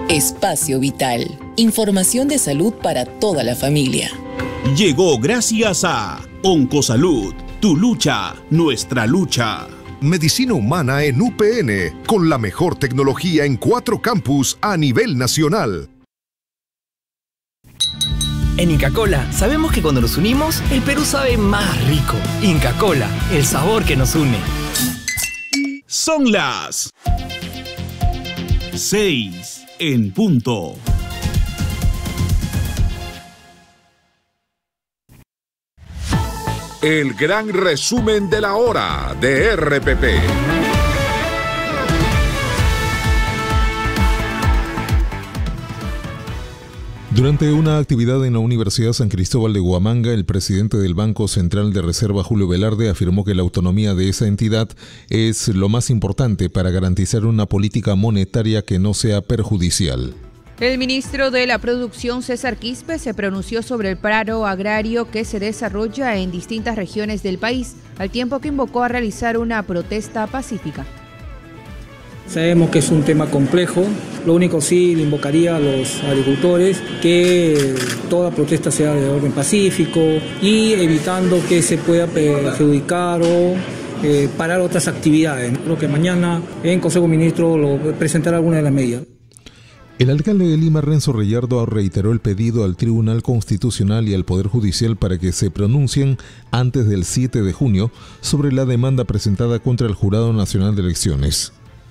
Espacio Vital. Información de salud para toda la familia. Llegó gracias a Oncosalud. Tu lucha, nuestra lucha. Medicina humana en UPN, con la mejor tecnología en 4 campus a nivel nacional. En Inca Kola sabemos que cuando nos unimos, el Perú sabe más rico. Inca Kola, el sabor que nos une. Son las 6 en punto. El gran resumen de la hora de RPP. Durante una actividad en la Universidad San Cristóbal de Huamanga, el presidente del Banco Central de Reserva, Julio Velarde, afirmó que la autonomía de esa entidad es lo más importante para garantizar una política monetaria que no sea perjudicial. El ministro de la Producción, César Quispe, se pronunció sobre el paro agrario que se desarrolla en distintas regiones del país, al tiempo que invocó a realizar una protesta pacífica. Sabemos que es un tema complejo, lo único sí le invocaría a los agricultores que toda protesta sea de orden pacífico y evitando que se pueda perjudicar o parar otras actividades. Creo que mañana en Consejo de Ministros presentará algunas de las medidas. El alcalde de Lima, Renzo Reyardo, reiteró el pedido al Tribunal Constitucional y al Poder Judicial para que se pronuncien antes del 7 de junio sobre la demanda presentada contra el Jurado Nacional de Elecciones.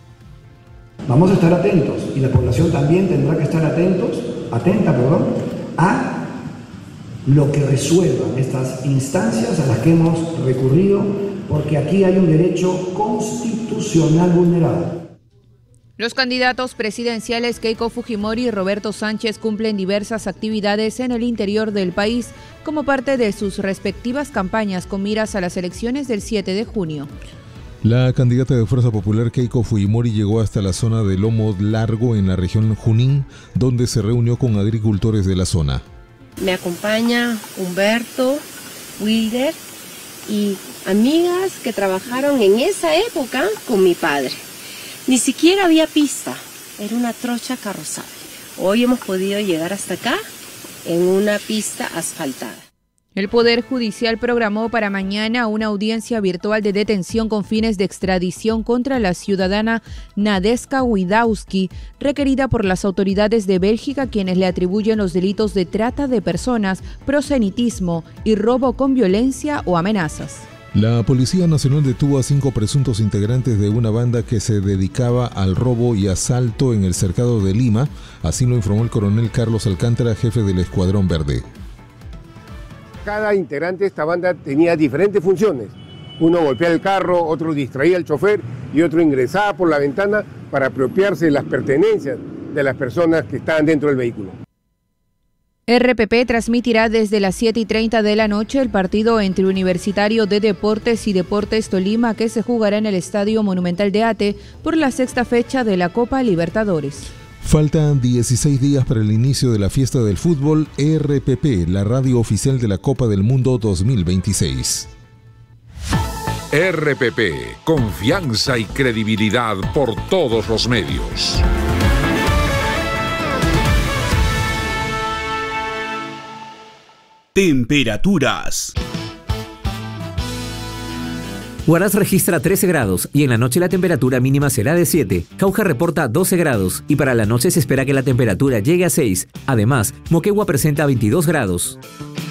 Vamos a estar atentos y la población también tendrá que estar atenta a lo que resuelvan estas instancias a las que hemos recurrido, porque aquí hay un derecho constitucional vulnerado. Los candidatos presidenciales Keiko Fujimori y Roberto Sánchez cumplen diversas actividades en el interior del país como parte de sus respectivas campañas con miras a las elecciones del 7 de junio. La candidata de Fuerza Popular Keiko Fujimori llegó hasta la zona de Lomo Largo en la región Junín, donde se reunió con agricultores de la zona. Me acompaña Humberto, Wilder y amigas que trabajaron en esa época con mi padre. Ni siquiera había pista, era una trocha carrozada. Hoy hemos podido llegar hasta acá en una pista asfaltada. El Poder Judicial programó para mañana una audiencia virtual de detención con fines de extradición contra la ciudadana Nadeska Widawski, requerida por las autoridades de Bélgica, quienes le atribuyen los delitos de trata de personas, prosenitismo y robo con violencia o amenazas. La Policía Nacional detuvo a 5 presuntos integrantes de una banda que se dedicaba al robo y asalto en el cercado de Lima, así lo informó el coronel Carlos Alcántara, jefe del Escuadrón Verde. Cada integrante de esta banda tenía diferentes funciones. Uno golpeaba el carro, otro distraía al chofer y otro ingresaba por la ventana para apropiarse de las pertenencias de las personas que estaban dentro del vehículo. RPP transmitirá desde las 7:30 de la noche el partido entre Universitario de Deportes y Deportes Tolima, que se jugará en el Estadio Monumental de Ate por la 6ª fecha de la Copa Libertadores. Faltan 16 días para el inicio de la fiesta del fútbol. RPP, la radio oficial de la Copa del Mundo 2026. RPP, confianza y credibilidad por todos los medios. Temperaturas. Huaraz registra 13 grados y en la noche la temperatura mínima será de 7. Jauja reporta 12 grados y para la noche se espera que la temperatura llegue a 6. Además, Moquegua presenta 22 grados.